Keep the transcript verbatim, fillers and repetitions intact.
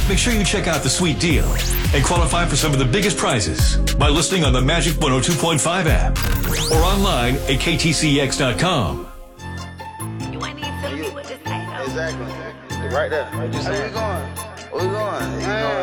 Make sure you check out the sweet deal and qualify for some of the biggest prizes by listening on the Magic one oh two point five app or online at K T C X dot com. You ain't even telling me what to say, though. Exactly. Right there. What you saying? Where we going? Where we going? You know,